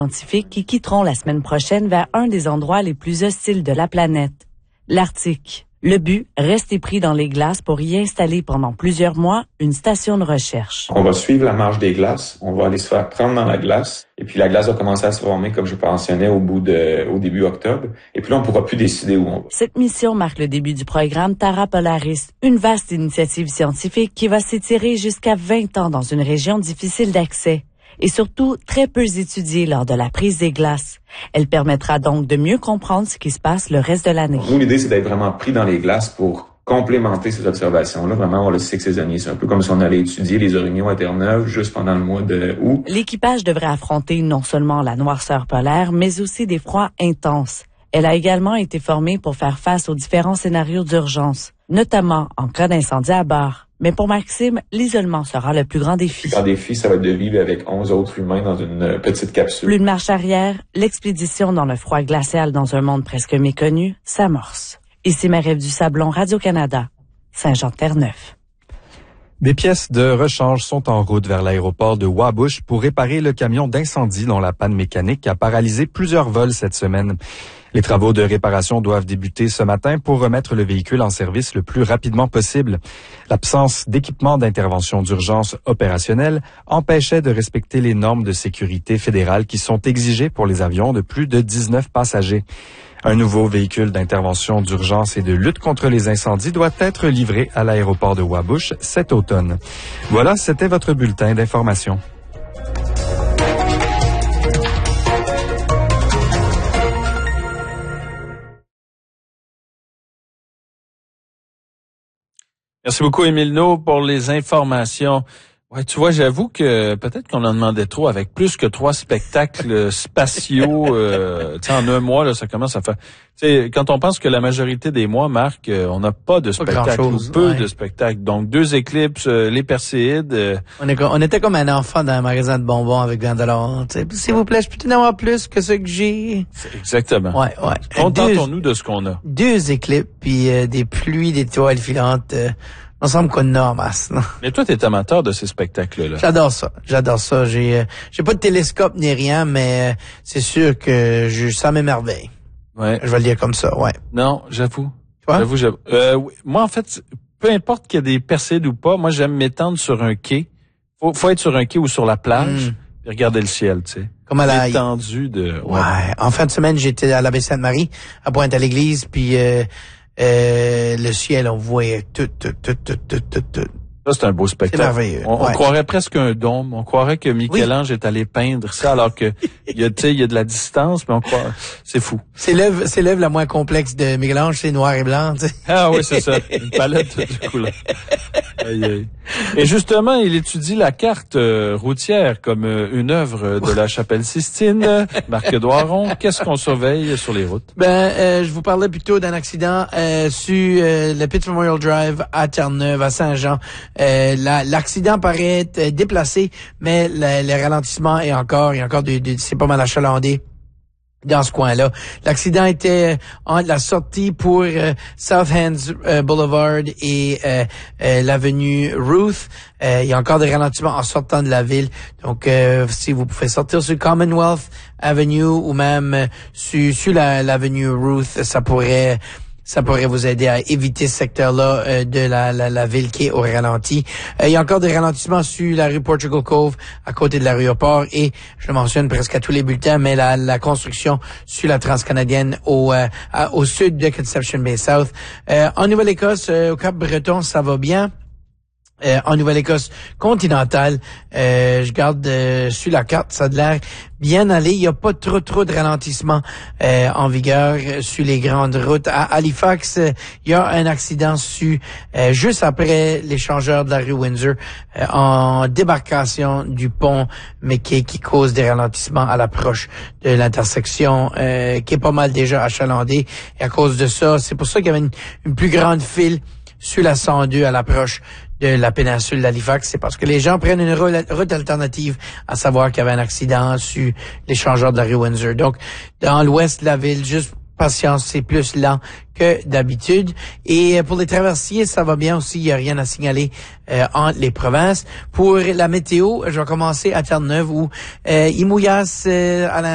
Scientifiques qui quitteront la semaine prochaine vers un des endroits les plus hostiles de la planète, l'Arctique. Le but, rester pris dans les glaces pour y installer pendant plusieurs mois une station de recherche. On va suivre la marche des glaces, on va aller se faire prendre dans la glace, et puis la glace va commencer à se former, comme je mentionnais, au début octobre, et puis là, on pourra plus décider où on va. Cette mission marque le début du programme Terra Polaris, une vaste initiative scientifique qui va s'étirer jusqu'à 20 ans dans une région difficile d'accès. Et surtout très peu étudiée lors de la prise des glaces. Elle permettra donc de mieux comprendre ce qui se passe le reste de l'année. Nous, l'idée, c'est d'être vraiment pris dans les glaces pour complémenter ces observations-là, vraiment, on le cycle saisonnier. C'est un peu comme si on allait étudier les orignaux à Terre-Neuve juste pendant le mois d'août. L'équipage devrait affronter non seulement la noirceur polaire, mais aussi des froids intenses. Elle a également été formée pour faire face aux différents scénarios d'urgence, notamment en cas d'incendie à bord. Mais pour Maxime, l'isolement sera le plus grand défi. Le grand défi, ça va être de vivre avec 11 autres humains dans une petite capsule. Plus de marche arrière, l'expédition dans le froid glacial dans un monde presque méconnu s'amorce. Ici Marie-Ève Dusablon, Radio-Canada, Saint-Jean-de-Terre-Neuf. Des pièces de rechange sont en route vers l'aéroport de Wabush pour réparer le camion d'incendie dont la panne mécanique a paralysé plusieurs vols cette semaine. Les travaux de réparation doivent débuter ce matin pour remettre le véhicule en service le plus rapidement possible. L'absence d'équipement d'intervention d'urgence opérationnelle empêchait de respecter les normes de sécurité fédérales qui sont exigées pour les avions de plus de 19 passagers. Un nouveau véhicule d'intervention d'urgence et de lutte contre les incendies doit être livré à l'aéroport de Wabush cet automne. Voilà, c'était votre bulletin d'information. Merci beaucoup, Émile No, pour les informations. Ouais, tu vois, j'avoue que peut-être qu'on en demandait trop avec plus que 3 spectacles spatiaux. En un mois, là, ça commence à faire... quand on pense que la majorité des mois, Marc, on n'a pas de spectacle ou peu de spectacles. Donc, 2 éclipses, les Perséides. On était comme un enfant dans un magasin de bonbons avec $20. S'il vous plaît, je peux en avoir plus que ce que j'ai. Exactement. Ouais. Contentons-nous de ce qu'on a. 2 éclipses, puis des pluies d'étoiles filantes. On semble qu'on a en masse. Non? Mais toi, t'es amateur de ces spectacles-là. J'adore ça. J'ai pas de télescope ni rien, mais c'est sûr que ça m'émerveille. Ouais. Je vais le dire comme ça, ouais. Non, j'avoue. Quoi? Oui. Moi, en fait, peu importe qu'il y ait des Perséides ou pas, moi, j'aime m'étendre sur un quai. Faut être sur un quai ou sur la plage et regarder le ciel, tu sais. Comme à la... Étendu de... Ouais. En fin de semaine, j'étais à la baie Sainte-Marie, à Pointe-à-l'Église, puis... le ciel, on voyait tout. Ça, c'est un beau spectacle. C'est merveilleux. On croirait presque un dôme. On croirait que Michel-Ange est allé peindre ça, alors que il y a de la distance, mais on croit, c'est fou. C'est l'œuvre la moins complexe de Michel-Ange, c'est noir et blanc, tu sais. Ah oui, c'est ça. Une palette de couleurs. Aïe, aïe. Et justement, il étudie la carte routière comme une œuvre de la Chapelle Sistine. Marc Doiron, qu'est-ce qu'on surveille sur les routes? Je vous parlais plutôt d'un accident sur le Pitt Memorial Drive à Terre-Neuve, à Saint-Jean. L'accident paraît être déplacé, mais le ralentissement est encore, il y a encore c'est pas mal achalandé dans ce coin-là. L'accident était entre la sortie pour South Hands Boulevard et l'avenue Ruth. Il y a encore des ralentissements en sortant de la ville. Donc, si vous pouvez sortir sur Commonwealth Avenue ou même sur l'avenue Ruth, ça pourrait vous aider à éviter ce secteur-là de la ville qui est au ralenti. Il y a encore des ralentissements sur la rue Portugal Cove, à côté de l'aéroport, et je le mentionne presque à tous les bulletins, mais la construction sur la transcanadienne au sud de Conception Bay South. En Nouvelle-Écosse, au Cap-Breton, ça va bien. En Nouvelle-Écosse continentale, je garde sur la carte, ça a l'air bien aller. Il n'y a pas trop de ralentissement en vigueur sur les grandes routes. À Halifax, il y a un accident juste après l'échangeur de la rue Windsor en débarcation du pont McKay qui cause des ralentissements à l'approche de l'intersection qui est pas mal déjà achalandée. Et à cause de ça, c'est pour ça qu'il y avait une plus grande file sur la 102 à l'approche de la péninsule d'Halifax. C'est parce que les gens prennent une route alternative, à savoir qu'il y avait un accident sur l'échangeur de la rue Windsor. Donc, dans l'ouest de la ville, juste patience, c'est plus lent que d'habitude. Et pour les traversiers, ça va bien aussi, il n'y a rien à signaler entre les provinces. Pour la météo, je vais commencer à Terre-Neuve où il mouillasse à